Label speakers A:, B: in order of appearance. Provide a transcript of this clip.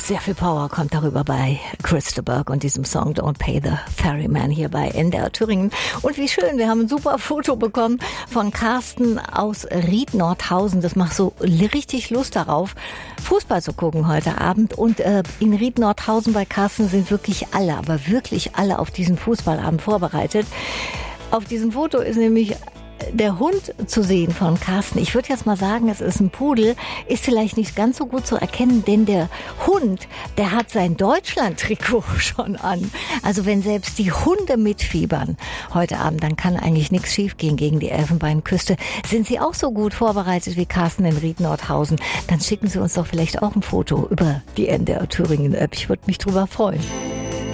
A: Sehr viel Power kommt darüber bei Chris de Burgh und diesem Song Don't Pay the Ferryman hier bei NDR Thüringen. Und wie schön, wir haben ein super Foto bekommen von Carsten aus Ried-Nordhausen. Das macht so richtig Lust darauf, Fußball zu gucken heute Abend. Und in Ried-Nordhausen bei Carsten sind wirklich alle, aber wirklich alle auf diesen Fußballabend vorbereitet. Auf diesem Foto ist nämlich der Hund zu sehen von Carsten. Ich würde jetzt mal sagen, es ist ein Pudel, ist vielleicht nicht ganz so gut zu erkennen, denn der Hund, der hat sein Deutschland-Trikot schon an. Also wenn selbst die Hunde mitfiebern heute Abend, dann kann eigentlich nichts schiefgehen gegen die Elfenbeinküste. Sind Sie auch so gut vorbereitet wie Carsten in Ried-Nordhausen? Dann schicken Sie uns doch vielleicht auch ein Foto über die NDR Thüringen App. Ich würde mich drüber freuen.